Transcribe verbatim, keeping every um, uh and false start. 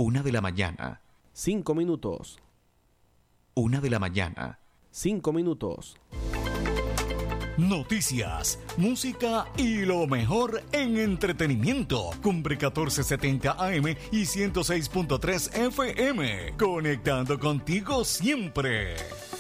Una de la mañana. Cinco minutos. Una de la mañana. Cinco minutos. Noticias, música y lo mejor en entretenimiento. Cumbre catorce setenta A M y ciento seis punto tres F M. Conectando contigo siempre.